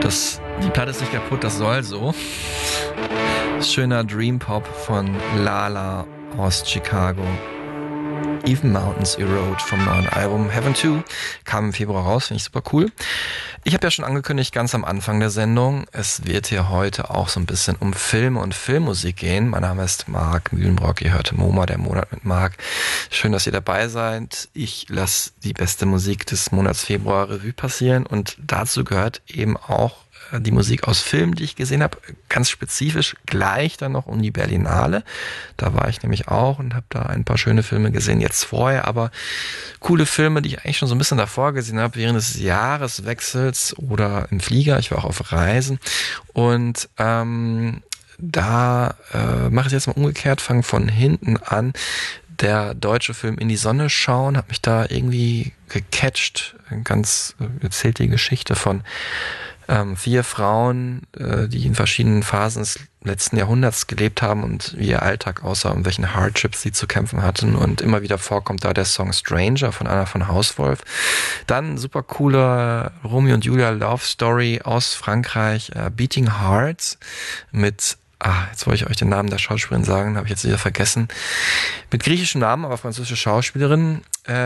Die Platte ist nicht kaputt, das soll so. Schöner Dream Pop von Lala aus Chicago. Even Mountains Erode vom neuen Album Heaven 2 kam im Februar raus, finde ich super cool. Ich habe ja schon angekündigt, ganz am Anfang der Sendung, es wird hier heute auch so ein bisschen um Filme und Filmmusik gehen. Mein Name ist Marc Mühlenbrock, ihr hört MoMA, der Monat mit Marc. Schön, dass ihr dabei seid. Ich lasse die beste Musik des Monats Februar Revue passieren und dazu gehört eben auch die Musik aus Filmen, die ich gesehen habe, ganz spezifisch gleich dann noch um die Berlinale. Da war ich nämlich auch und habe da ein paar schöne Filme gesehen, jetzt vorher, aber coole Filme, die ich eigentlich schon so ein bisschen davor gesehen habe, während des Jahreswechsels oder im Flieger. Ich war auch auf Reisen und da mache ich jetzt mal umgekehrt, fange von hinten an. Der deutsche Film In die Sonne schauen, hat mich da irgendwie gecatcht. Erzählt die Geschichte von 4 Frauen, die in verschiedenen Phasen des letzten Jahrhunderts gelebt haben und wie ihr Alltag aussah und welchen Hardships sie zu kämpfen hatten. Und immer wieder vorkommt da der Song Stranger von Anna von Hauswolf. Dann super cooler Romeo und Julia Love Story aus Frankreich, Beating Hearts mit jetzt wollte ich euch den Namen der Schauspielerin sagen, habe ich jetzt wieder vergessen. Mit griechischem Namen, aber französische Schauspielerin.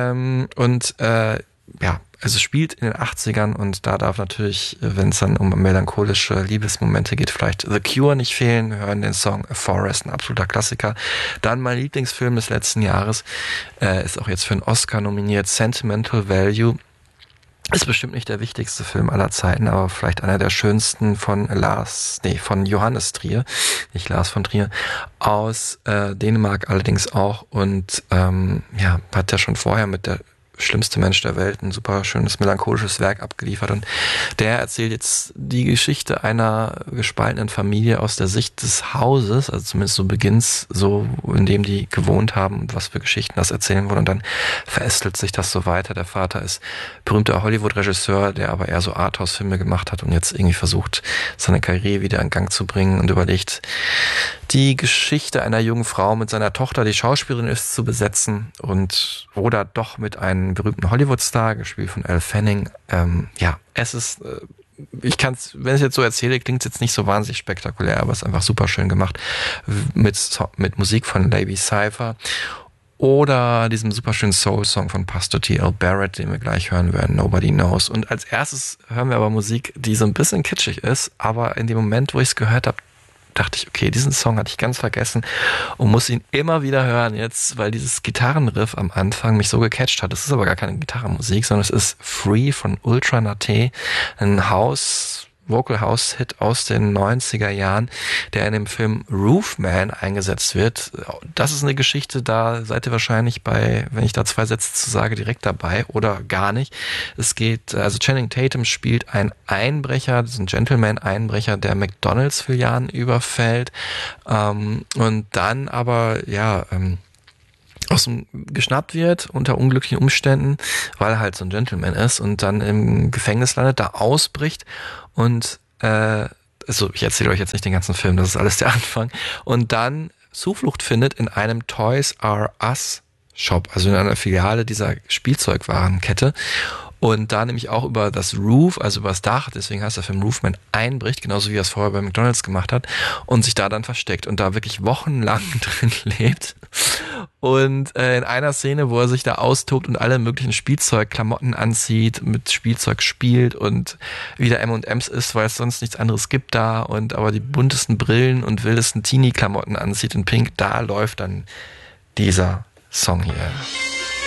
Also spielt in den 80ern und da darf natürlich, wenn es dann um melancholische Liebesmomente geht, vielleicht The Cure nicht fehlen. Wir hören den Song A Forest, ein absoluter Klassiker. Dann mein Lieblingsfilm des letzten Jahres, ist auch jetzt für einen Oscar nominiert, Sentimental Value. Ist bestimmt nicht der wichtigste Film aller Zeiten, aber vielleicht einer der schönsten von Johannes Trier, nicht Lars von Trier, aus Dänemark allerdings auch und hat ja schon vorher mit der schlimmste Mensch der Welt ein super schönes melancholisches Werk abgeliefert und der erzählt jetzt die Geschichte einer gespaltenen Familie aus der Sicht des Hauses, also zumindest so beginnt's, so in dem die gewohnt haben und was für Geschichten das erzählen wollen und dann verästelt sich das so weiter. Der Vater ist berühmter Hollywood-Regisseur, der aber eher so Arthouse-Filme gemacht hat und jetzt irgendwie versucht, seine Karriere wieder in Gang zu bringen und überlegt, die Geschichte einer jungen Frau mit seiner Tochter, die Schauspielerin ist, zu besetzen und oder doch mit einem berühmten Hollywood-Star, gespielt von Elle Fanning. Es ist, wenn ich es jetzt so erzähle, klingt es jetzt nicht so wahnsinnig spektakulär, aber es ist einfach super schön gemacht mit Musik von Labi Siffre oder diesem super schönen Soul-Song von Pastor T.L. Barrett, den wir gleich hören werden, Nobody Knows. Und als erstes hören wir aber Musik, die so ein bisschen kitschig ist, aber in dem Moment, wo ich es gehört habe, dachte ich, okay, diesen Song hatte ich ganz vergessen und muss ihn immer wieder hören jetzt, weil dieses Gitarrenriff am Anfang mich so gecatcht hat. Das ist aber gar keine Gitarrenmusik, sondern es ist Free von Ultra Naté, ein Vocal House Hit aus den 90er Jahren, der in dem Film Roofman eingesetzt wird. Das ist eine Geschichte, da seid ihr wahrscheinlich wenn ich da 2 Sätze zu sage, direkt dabei oder gar nicht. Channing Tatum spielt einen Einbrecher, das ist ein Gentleman-Einbrecher, der McDonalds-Filialen überfällt, und dann aber, geschnappt wird unter unglücklichen Umständen, weil er halt so ein Gentleman ist und dann im Gefängnis landet, da ausbricht und ich erzähle euch jetzt nicht den ganzen Film, das ist alles der Anfang, und dann Zuflucht findet in einem Toys R Us Shop, also in einer Filiale dieser Spielzeugwarenkette. Und da nämlich auch über das Roof, also über das Dach, deswegen heißt der Film Roofman, einbricht, genauso wie er es vorher bei McDonalds gemacht hat und sich da dann versteckt und da wirklich wochenlang drin lebt. Und in einer Szene, wo er sich da austobt und alle möglichen Spielzeugklamotten anzieht, mit Spielzeug spielt und wieder M&M's isst, weil es sonst nichts anderes gibt da und aber die buntesten Brillen und wildesten Teenie-Klamotten anzieht in Pink, da läuft dann dieser Song hier.